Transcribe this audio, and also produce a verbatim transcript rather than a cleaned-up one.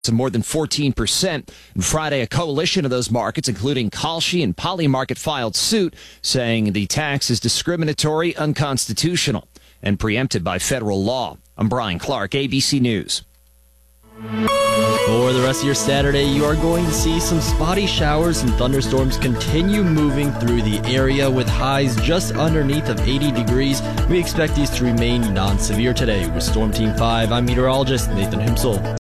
of more than fourteen percent. And Friday, a coalition of those markets, including Kalshi and Polymarket, filed suit saying the tax is discriminatory, unconstitutional, and preempted by federal law. I'm Brian Clark, A B C News. For the rest of your Saturday, you are going to see some spotty showers and thunderstorms continue moving through the area with highs just underneath of eighty degrees. We expect these to remain non-severe today. With Storm Team five, I'm meteorologist Nathan Himsel.